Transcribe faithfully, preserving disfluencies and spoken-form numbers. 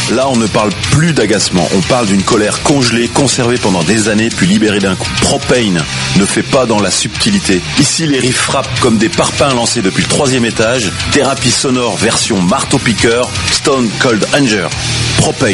Là, on ne parle plus d'agacement, on parle d'une colère congelée, conservée pendant des années, puis libérée d'un coup. Propane ne fait pas dans la subtilité. Ici, les riffs frappent comme des parpaings lancés depuis le troisième étage. Thérapie sonore version marteau-piqueur, Stone Cold Anger. Propane.